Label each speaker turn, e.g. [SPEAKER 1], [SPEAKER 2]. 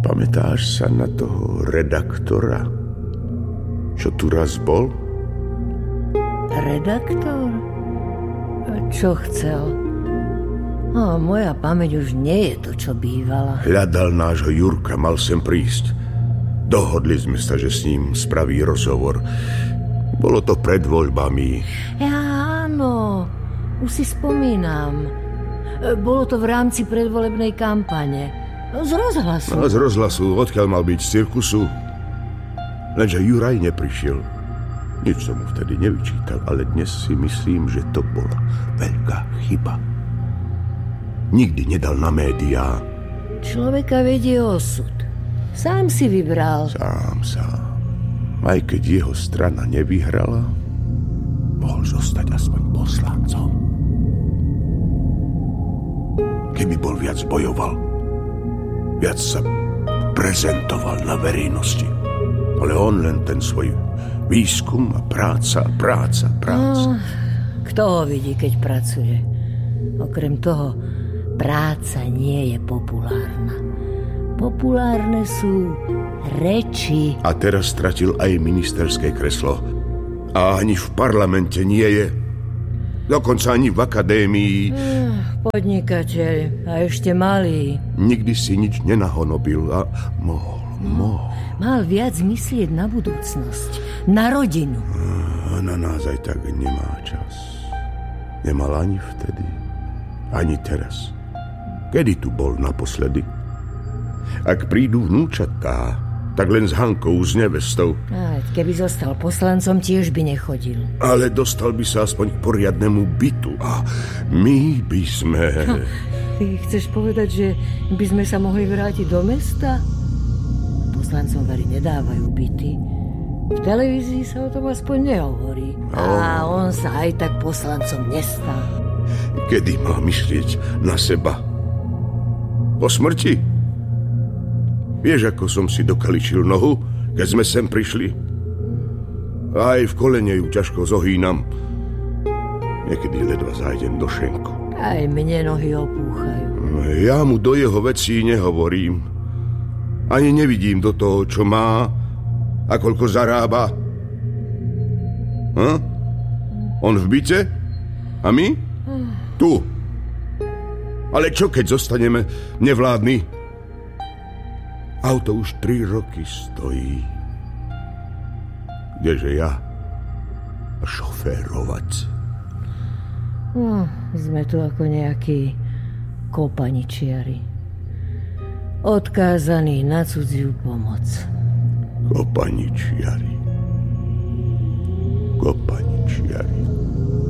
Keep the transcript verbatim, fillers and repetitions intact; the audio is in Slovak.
[SPEAKER 1] Pamätáš sa na toho redaktora, čo tu raz bol?
[SPEAKER 2] Redaktor? Čo chcel? No, moja pamäť už nie je to, čo bývala.
[SPEAKER 1] Hľadal nášho Jurka, mal sem prísť. Dohodli sme sa, že s ním spraví rozhovor. Bolo to pred voľbami.
[SPEAKER 2] Ja, áno, už si spomínam. Bolo to v rámci predvolebnej kampane. Z rozhlasu.
[SPEAKER 1] No, z rozhlasu, odkiaľ mal byť, z cirkusu. Lenže Juraj neprišiel. Nič som mu vtedy nevyčítal, ale dnes si myslím, že to bola veľká chyba. Nikdy nedal na médiá.
[SPEAKER 2] Človeka vedie osud. Sám si vybral.
[SPEAKER 1] Sám, sám. Aj keď jeho strana nevyhrala, mohol zostať aspoň poslancom. Keby bol viac bojoval, viac sa prezentoval na verejnosti. Ale on len ten svoj výskum a práca, práca, práca.
[SPEAKER 2] No, kto ho vidí, keď pracuje? Okrem toho, práca nie je populárna. Populárne sú reči.
[SPEAKER 1] A teraz stratil aj ministerské kreslo. A ani v parlamente nie je. Dokonca ani v akadémii.
[SPEAKER 2] Podnikateľ. A ešte malý.
[SPEAKER 1] Nikdy si nič nenahonobil a mohol, mohol.
[SPEAKER 2] Mal viac myslieť na budúcnosť. Na rodinu.
[SPEAKER 1] A na nás aj tak nemá čas. Nemal ani vtedy, ani teraz. Kedy tu bol naposledy? Ak prídu vnúčatá, tak len s Hankou, s nevestou.
[SPEAKER 2] Aj, keby zostal poslancom, tiež by nechodil.
[SPEAKER 1] Ale dostal by sa aspoň k poriadnemu bytu. A my by sme...
[SPEAKER 2] Ha, ty chceš povedať, že by sme sa mohli vrátiť do mesta? Poslancom vari nedávajú byty. V televízii sa o tom aspoň nehovorí. A on sa aj tak poslancom nestal.
[SPEAKER 1] Kedy má myslieť na seba? Po smrti? Vieš, ako som si dokaličil nohu, keď sme sem prišli? Aj v kolene ju ťažko zohýnam. Niekedy ledva zájdem do šenku.
[SPEAKER 2] Aj mne nohy opúchajú.
[SPEAKER 1] Ja mu do jeho vecí nehovorím. Ani nevidím do toho, čo má a koľko zarába. Hm? On v byte? A my? Tu. Ale čo, keď zostaneme nevládni? Auto už tri roky stojí. Kdeže ja? Šoférovať.
[SPEAKER 2] No, sme tu ako nejakí kopaničiari. Odkázaní na cudziu pomoc.
[SPEAKER 1] Kopaničiari. Kopaničiari.